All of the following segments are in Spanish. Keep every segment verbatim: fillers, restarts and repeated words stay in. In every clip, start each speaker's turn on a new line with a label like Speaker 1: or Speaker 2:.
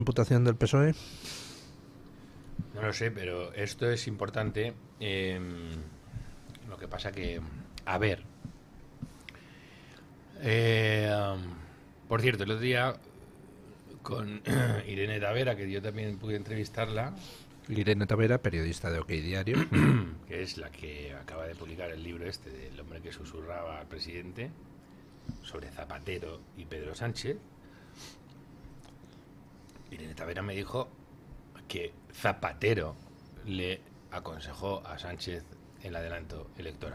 Speaker 1: Imputación del P S O E.
Speaker 2: No lo sé, pero esto es importante. Eh, lo que pasa que, a ver, eh, por cierto, el otro día con Irene Tavera, que yo también pude entrevistarla.
Speaker 1: Irene Tavera, periodista de OK Diario,
Speaker 2: que es la que acaba de publicar el libro este del hombre que susurraba al presidente sobre Zapatero y Pedro Sánchez. Irene Tavera me dijo que Zapatero le aconsejó a Sánchez el adelanto electoral.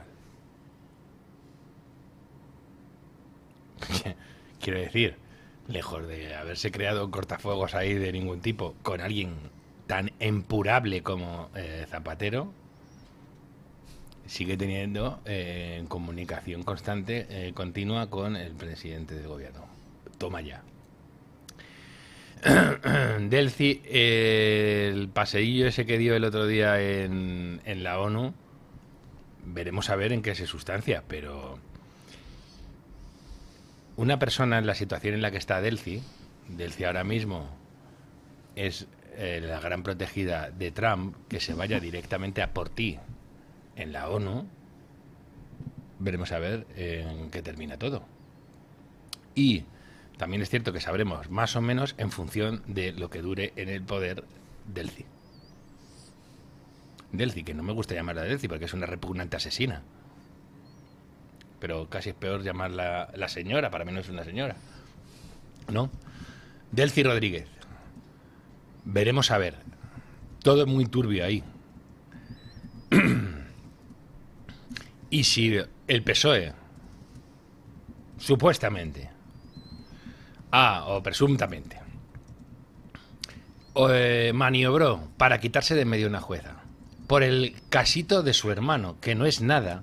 Speaker 2: Quiero decir, lejos de haberse creado cortafuegos ahí de ningún tipo con alguien tan empurable como eh, Zapatero, sigue teniendo eh, comunicación constante, eh, continua con el presidente del gobierno. Toma ya. Delcy, eh, el paseillo ese que dio el otro día en, en la ONU, veremos a ver en qué se sustancia, pero una persona en la situación en la que está Delcy, Delcy ahora mismo es eh, la gran protegida de Trump, que se vaya directamente a por ti en la ONU, veremos a ver en qué termina todo. Y también es cierto que sabremos más o menos en función de lo que dure en el poder Delcy. Delcy, que no me gusta llamarla Delcy porque es una repugnante asesina. Pero casi es peor llamarla la señora, para mí no es una señora. ¿No? Delcy Rodríguez. Veremos a ver. Todo es muy turbio ahí. Y si el P S O E, supuestamente, Ah, o presuntamente, o, eh, maniobró para quitarse de en medio una jueza por el casito de su hermano, que no es nada.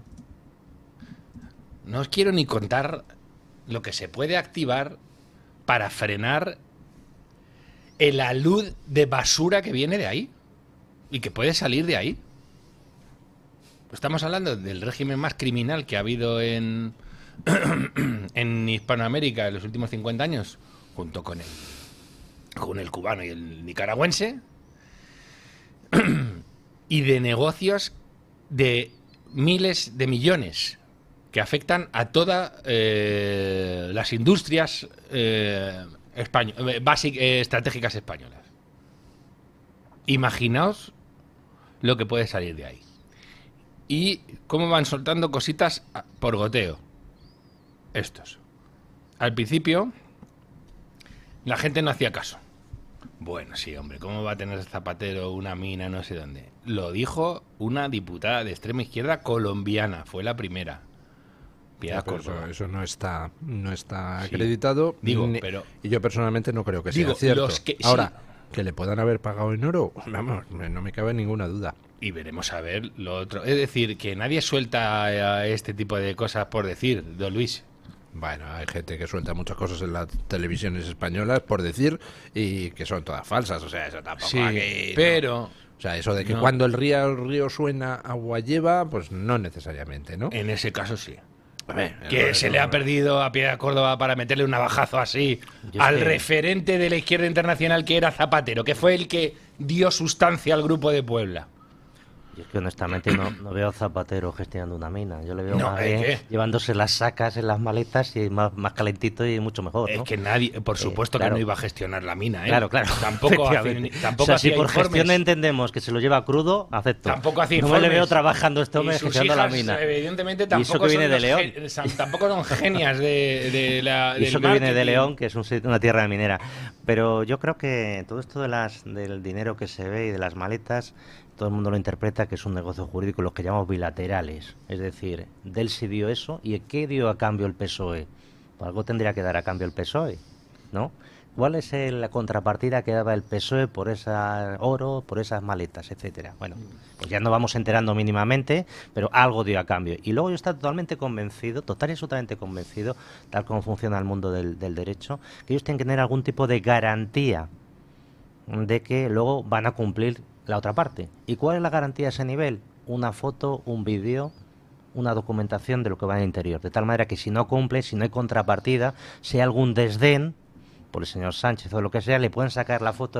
Speaker 2: No os quiero ni contar lo que se puede activar para frenar el alud de basura que viene de ahí y que puede salir de ahí. Estamos hablando del régimen más criminal que ha habido en... en Hispanoamérica en los últimos cincuenta años, junto con el, con el cubano y el nicaragüense, y de negocios de miles de millones que afectan a todas eh, las industrias eh, español, eh, basic, eh, estratégicas españolas. Imaginaos lo que puede salir de ahí. Y cómo van soltando cositas por goteo. Estos. Al principio, la gente no hacía caso. Bueno, sí, hombre, ¿cómo va a tener Zapatero una mina no sé dónde? Lo dijo una diputada de extrema izquierda colombiana, fue la primera.
Speaker 1: Piedad sí, eso, eso no está, no está sí. acreditado.
Speaker 2: Digo,
Speaker 1: ni,
Speaker 2: pero
Speaker 1: y yo personalmente no creo que
Speaker 2: digo,
Speaker 1: sea cierto.
Speaker 2: Los que,
Speaker 1: Ahora,
Speaker 2: sí.
Speaker 1: que le puedan haber pagado en oro, vamos, no me cabe ninguna duda.
Speaker 2: Y veremos a ver lo otro. Es decir, que nadie suelta este tipo de cosas por decir, don Luis.
Speaker 1: Bueno, hay gente que suelta muchas cosas en las televisiones españolas por decir y que son todas falsas, o sea, eso tampoco
Speaker 2: sí,
Speaker 1: aquí,
Speaker 2: pero...
Speaker 1: ¿no? O sea, eso de que
Speaker 2: no. Cuando
Speaker 1: el río, el río suena, agua lleva, pues no necesariamente, ¿no?
Speaker 2: En ese caso sí.
Speaker 1: A ver,
Speaker 2: que
Speaker 1: no,
Speaker 2: se
Speaker 1: no,
Speaker 2: le ha
Speaker 1: no.
Speaker 2: perdido a Piedad Córdoba para meterle un navajazo así
Speaker 3: Yo
Speaker 2: al
Speaker 3: sé.
Speaker 2: referente de la izquierda internacional que era Zapatero, que fue el que dio sustancia al Grupo de Puebla.
Speaker 3: Yo es que honestamente no, no veo a Zapatero gestionando una mina. Yo le veo
Speaker 2: No,
Speaker 3: más
Speaker 2: ¿eh,
Speaker 3: bien
Speaker 2: qué?
Speaker 3: llevándose las sacas en las maletas y más, más calentito y mucho mejor, ¿no?
Speaker 2: Es que nadie, por supuesto
Speaker 3: Eh, claro.
Speaker 2: que no iba a gestionar la mina, ¿eh?
Speaker 3: Claro, claro.
Speaker 2: Tampoco hace,
Speaker 3: Efectivamente.
Speaker 2: tampoco
Speaker 3: o sea, si
Speaker 2: hacía
Speaker 3: por
Speaker 2: informes.
Speaker 3: gestión entendemos que se lo lleva crudo, acepto.
Speaker 2: Tampoco hacía
Speaker 3: No
Speaker 2: informes.
Speaker 3: me le veo trabajando este hombre
Speaker 2: Y sus
Speaker 3: gestionando
Speaker 2: hijas,
Speaker 3: la mina.
Speaker 2: evidentemente,
Speaker 3: Y
Speaker 2: tampoco
Speaker 3: eso que viene
Speaker 2: son
Speaker 3: de
Speaker 2: los
Speaker 3: León.
Speaker 2: gen- son- tampoco son genias de, de la,
Speaker 3: Y
Speaker 2: del
Speaker 3: eso que viene de
Speaker 2: marketing.
Speaker 3: León, que es un sit- una tierra minera. Pero yo creo que todo esto de las del dinero que se ve y de las maletas, todo el mundo lo interpreta que es un negocio jurídico, los que llamamos bilaterales. Es decir, Delcy dio eso, ¿y qué dio a cambio el P S O E? Pues algo tendría que dar a cambio el P S O E, ¿no? ¿Cuál es el- la contrapartida que daba el P S O E por ese oro, por esas maletas, etcétera? Bueno, pues ya nos vamos enterando mínimamente, pero algo dio a cambio. Y luego yo estoy totalmente convencido, total y absolutamente convencido, tal como funciona el mundo del, del derecho, que ellos tienen que tener algún tipo de garantía de que luego van a cumplir la otra parte. ¿Y cuál es la garantía a ese nivel? Una foto, un vídeo, una documentación de lo que va en el interior. De tal manera que si no cumple, si no hay contrapartida, si hay algún desdén por el señor Sánchez o lo que sea, le pueden sacar la foto